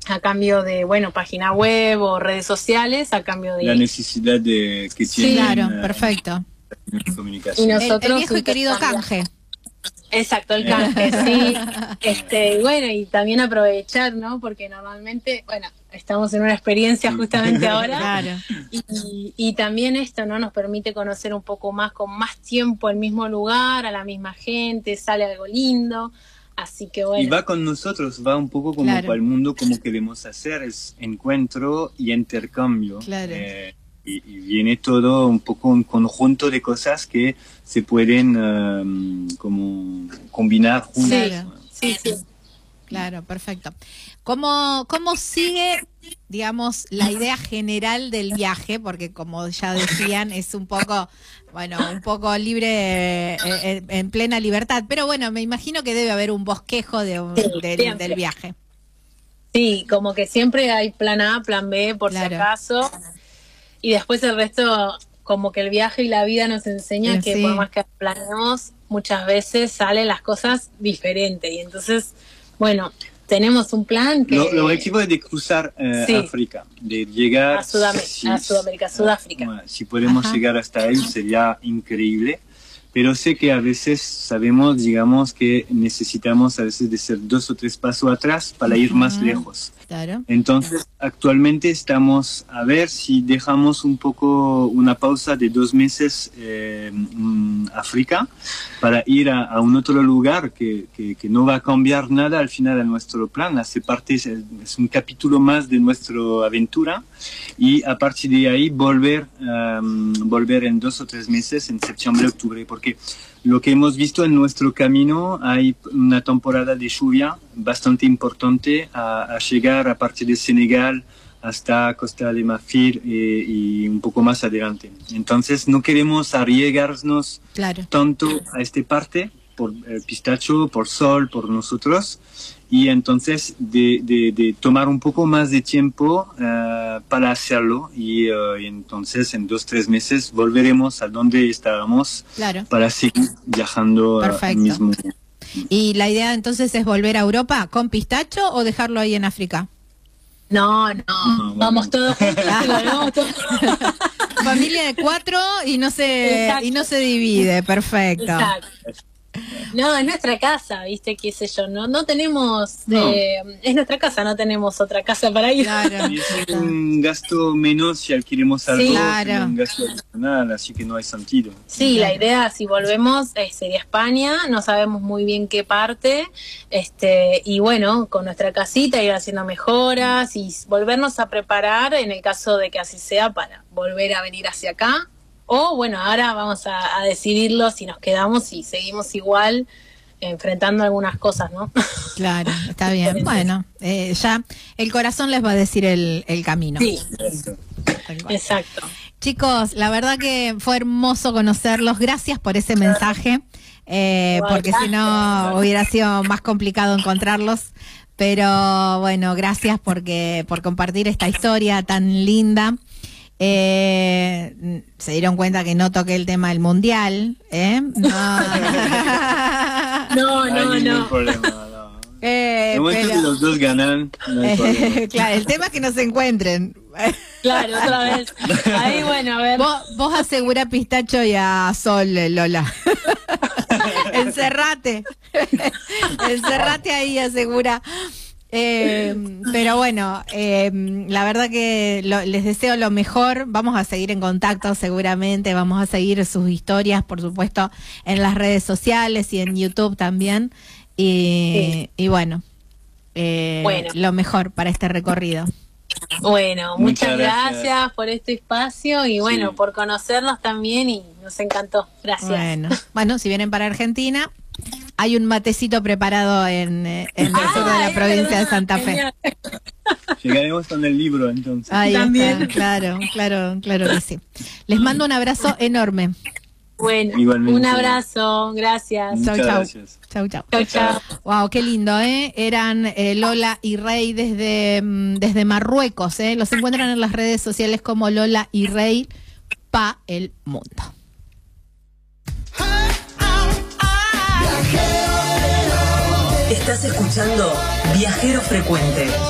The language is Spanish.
a cambio de, bueno, página web o redes sociales, a cambio de... La necesidad que Sí, tienen claro, perfecto. comunicación. Y El nosotros viejo y querido canje. Exacto, el canje, sí. Bueno, y también aprovechar, ¿no? Porque normalmente, bueno, estamos en una experiencia justamente ahora. Claro. Y también esto, ¿no? Nos permite conocer un poco más, con más tiempo, el mismo lugar, a la misma gente, sale algo lindo. Así que bueno. Y va con nosotros, va un poco como Claro. para el mundo, como queremos hacer, es encuentro y intercambio. Claro. Y viene todo un poco un conjunto de cosas que se pueden como combinar juntos. Claro. Sí. Claro, perfecto. ¿Cómo sigue, digamos, la idea general del viaje? Porque como ya decían, es un poco, bueno, un poco libre, en plena libertad. Pero bueno, me imagino que debe haber un bosquejo del viaje. Sí, como que siempre hay plan A, plan B, por Claro. si acaso. Y después el resto, como que el viaje y la vida nos enseña que Sí. por más que planeemos, muchas veces salen las cosas diferentes. Y entonces, bueno, tenemos un plan que... El objetivo es de cruzar Sí. África, de llegar a Sudamérica, Sudáfrica. Bueno, si podemos Ajá. llegar hasta ahí sería increíble, pero sé que a veces sabemos, digamos, que necesitamos a veces de hacer 2 o 3 pasos atrás para ir más lejos. Claro. Entonces, actualmente estamos a ver si dejamos un poco una pausa de 2 meses en África para ir a un otro lugar que no va a cambiar nada al final de nuestro plan. Hace parte, es un capítulo más de nuestra aventura y a partir de ahí volver en 2 o 3 meses, en septiembre, octubre, porque lo que hemos visto en nuestro camino, hay una temporada de lluvia bastante importante a llegar a partir de Senegal hasta Costa de Marfil y un poco más adelante. Entonces no queremos arriesgarnos Claro. tanto a esta parte, por el pistacho, por sol, por nosotros, y entonces de tomar un poco más de tiempo para hacerlo y entonces en 2 o 3 meses volveremos a donde estábamos Claro. para seguir viajando Perfecto. al mismo. ¿Y la idea entonces es volver a Europa con pistacho o dejarlo ahí en África? No, bueno. vamos todos juntos. Vamos todos. Familia de 4 y no se divide, perfecto. Exacto. No, es nuestra casa, ¿viste? Qué sé yo, no tenemos... No. es nuestra casa, no tenemos otra casa para ir. Claro. Y es un gasto menos si adquirimos algo, Sí, claro. un gasto adicional, así que no hay sentido. Sí, la idea, si volvemos, sería España, no sabemos muy bien qué parte, y bueno, con nuestra casita ir haciendo mejoras y volvernos a preparar en el caso de que así sea para volver a venir hacia acá. O bueno, ahora vamos a decidirlo si nos quedamos y seguimos igual enfrentando algunas cosas, ¿no? Claro, está bien. Bueno, ya el corazón les va a decir el camino. Sí, Eso. Tal cual. exacto. Chicos, la verdad que fue hermoso conocerlos. Gracias por ese mensaje, porque si no hubiera sido más complicado encontrarlos. Pero bueno, gracias por compartir esta historia tan linda. Se dieron cuenta que no toqué el tema del mundial, ¿eh? No. Hay problema, no. De momento pero- que los dos ganan, no hay problema. claro, el tema es que no se encuentren. Claro, otra vez. Ahí, bueno, a ver. Vos asegura Pistacho y a Sol, Lola. Encerrate. Encerrate ahí, asegura. Pero bueno, la verdad que les deseo lo mejor. Vamos a seguir en contacto seguramente. Vamos a seguir sus historias, por supuesto, en las redes sociales y en YouTube también. Y bueno, lo mejor para este recorrido. Bueno, muchas Muchas gracias por este espacio y bueno, Sí. por conocernos también y nos encantó. Gracias. Bueno, si vienen para Argentina, hay un matecito preparado en el sur de la es provincia de verdad, Santa Fe. genial. Llegaremos con el libro entonces. Ahí También. está, claro que sí. Les mando un abrazo enorme. Bueno, Igualmente. un abrazo, gracias. Muchas Chau, chau. gracias. Chau, chau. Chao, chao. Wow, qué lindo, ¿eh? Eran Lola y Rey desde Marruecos, ¿eh? Los encuentran en las redes sociales como Lola y Rey pa el mundo. Estás escuchando Viajero Frecuente.